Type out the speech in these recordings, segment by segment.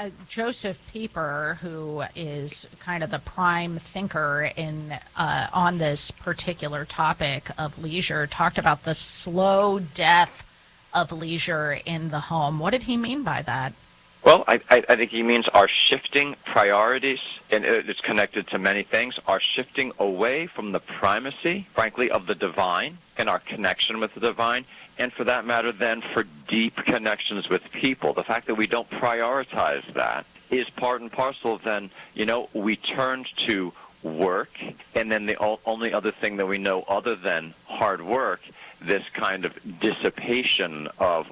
Joseph Pieper, who is kind of the prime thinker on this particular topic of leisure, talked about the slow death of leisure in the home. What did he mean by that? Well, I think he means our shifting priorities, and it's connected to many things, our shifting away from the primacy, frankly, of the divine and our connection with the divine, and for that matter, then, for deep connections with people. The fact that we don't prioritize that is part and parcel. Then, we turned to work, and then the only other thing that we know other than hard work, this kind of dissipation of,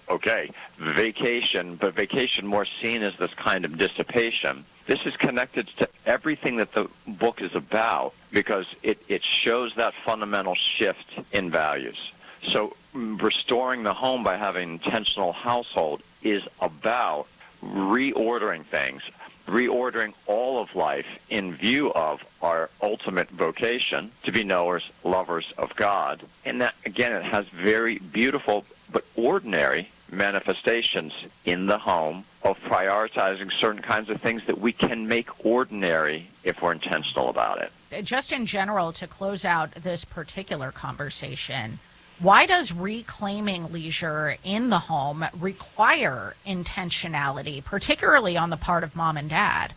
vacation, but vacation more seen as this kind of dissipation. This is connected to everything that the book is about because it shows that fundamental shift in values. So restoring the home by having an intentional household is about reordering things, reordering all of life in view of our ultimate vocation to be knowers, lovers of God. And that, again, it has very beautiful but ordinary manifestations in the home of prioritizing certain kinds of things that we can make ordinary if we're intentional about it. Just in general, to close out this particular conversation, why does reclaiming leisure in the home require intentionality, particularly on the part of mom and dad?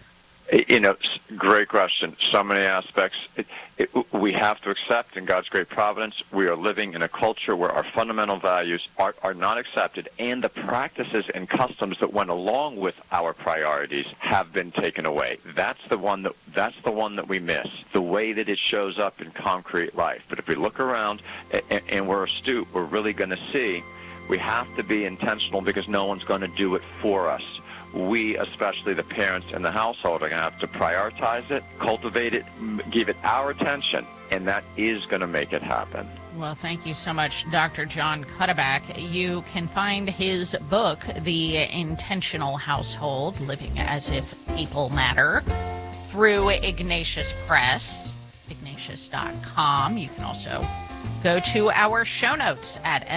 Great question. So many aspects. We have to accept in God's great providence, we are living in a culture where our fundamental values are not accepted, and the practices and customs that went along with our priorities have been taken away. That's the one that we miss, the way that it shows up in concrete life. But if we look around and we're astute, we're really going to see we have to be intentional because no one's going to do it for us. We, especially the parents in the household, are going to have to prioritize it, cultivate it, give it our attention, and that is going to make it happen. Well, thank you so much, Dr. John Cuddeback. You can find his book, The Intentional Household, Living as If People Matter, through Ignatius Press, ignatius.com. You can also go to our show notes at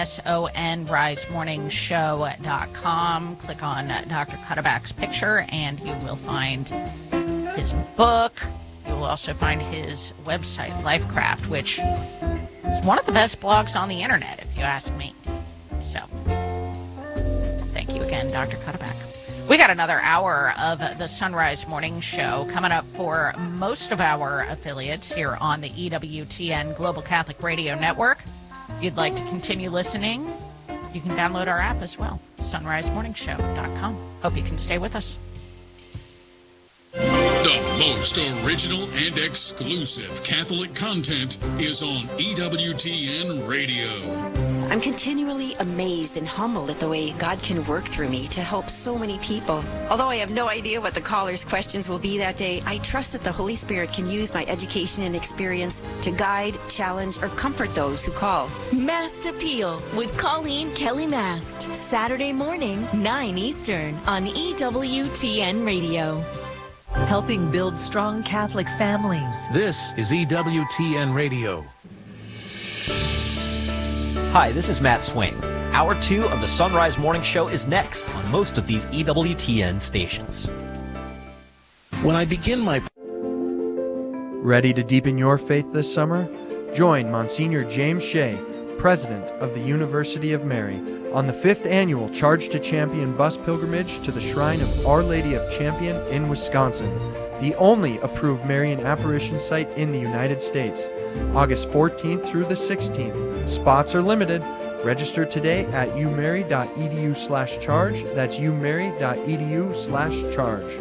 sonrisemorningshow.com. Click on Dr. Cuddeback's picture, and you will find his book. You will also find his website, Lifecraft, which is one of the best blogs on the internet, if you ask me. So, thank you again, Dr. Cuddeback. We got another hour of the Sunrise Morning Show coming up for most of our affiliates here on the EWTN Global Catholic Radio Network. If you'd like to continue listening, you can download our app as well, sonrisemorningshow.com. Hope you can stay with us. The most original and exclusive Catholic content is on EWTN Radio. I'm continually amazed and humbled at the way God can work through me to help so many people. Although I have no idea what the callers' questions will be that day, I trust that the Holy Spirit can use my education and experience to guide, challenge, or comfort those who call. Mast Appeal with Colleen Kelly Mast. Saturday morning, 9 Eastern on EWTN Radio. Helping build strong Catholic families. This is EWTN Radio. Hi, this is Matt Swain. Hour 2 of the Sunrise Morning Show is next on most of these EWTN stations. When I begin my... Ready to deepen your faith this summer? Join Monsignor James Shea, President of the University of Mary, on the 5th annual Charge to Champion bus pilgrimage to the Shrine of Our Lady of Champion in Wisconsin, the only approved Marian apparition site in the United States. August 14th through the 16th. Spots are limited. Register today at umary.edu/charge. That's umary.edu/charge.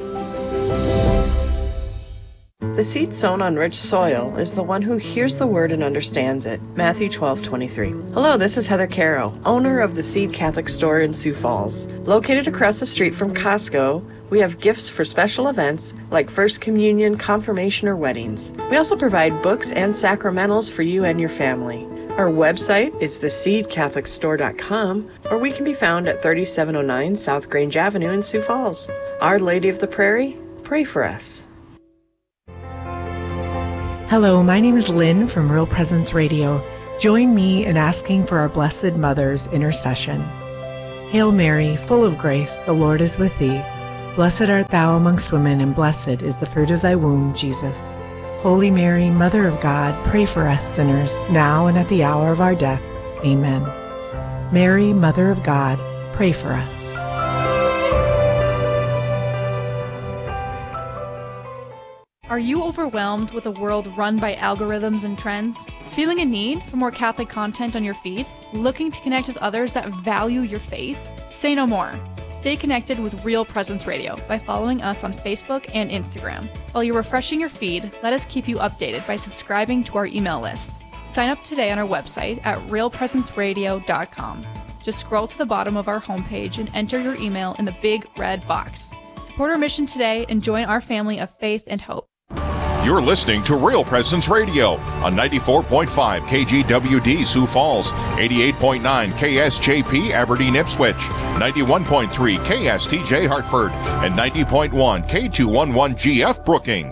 The seed sown on rich soil is the one who hears the word and understands it. Matthew 12:23. Hello, this is Heather Caro, owner of the Seed Catholic Store in Sioux Falls. Located across the street from Costco, we have gifts for special events like First Communion, confirmation, or weddings. We also provide books and sacramentals for you and your family. Our website is theseedcatholicstore.com, or we can be found at 3709 South Grange Avenue in Sioux Falls. Our Lady of the Prairie, pray for us. Hello, my name is Lynn from Real Presence Radio. Join me in asking for our Blessed Mother's intercession. Hail Mary, full of grace, the Lord is with thee. Blessed art thou amongst women, and blessed is the fruit of thy womb, Jesus. Holy Mary, Mother of God, pray for us sinners, now and at the hour of our death. Amen. Mary, Mother of God, pray for us. Are you overwhelmed with a world run by algorithms and trends? Feeling a need for more Catholic content on your feed? Looking to connect with others that value your faith? Say no more. Stay connected with Real Presence Radio by following us on Facebook and Instagram. While you're refreshing your feed, let us keep you updated by subscribing to our email list. Sign up today on our website at realpresenceradio.com. Just scroll to the bottom of our homepage and enter your email in the big red box. Support our mission today and join our family of faith and hope. You're listening to Real Presence Radio on 94.5 KGWD Sioux Falls, 88.9 KSJP Aberdeen Ipswich, 91.3 KSTJ Hartford, and 90.1 K211GF Brookings.